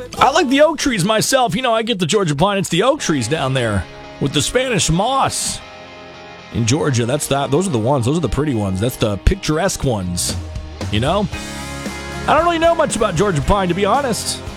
I like the oak trees myself. You know, I get the Georgia pine. It's the oak trees down there with the Spanish moss in Georgia. Those are the ones. Those are the pretty ones. That's the picturesque ones. You know? I don't really know much about Georgia pine, to be honest.